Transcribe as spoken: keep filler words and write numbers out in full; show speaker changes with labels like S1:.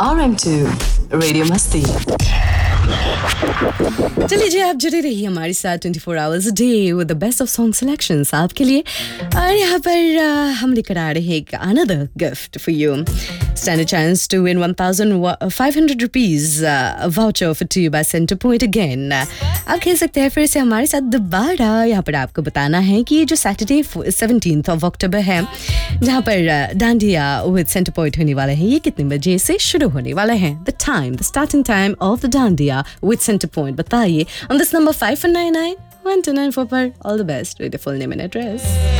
S1: R M two Radio Masti.
S2: चलिए जी, आप जुड़े रहिए हमारे साथ twenty-four hours a day with the best of song selections आपके लिए। और यहाँ पर uh, हम लेकर आ रहे हैं एक another gift for you. Stand a chance to win one thousand five hundred rupees uh, voucher offered to you by Centrepoint again. आप खेल सकते हैं फिर से हमारे साथ दोबारा। यहाँ पर आपको बताना है कि ये जो सैटरडे seventeenth of October है, जहाँ पर uh, डांडिया with Centrepoint होने वाला है, ये कितने बजे से शुरू होने वाला है? The time, the starting time of the dandiya with Centrepoint बताइए on this number five four nine nine one two nine four पर। All the best with your full name and address.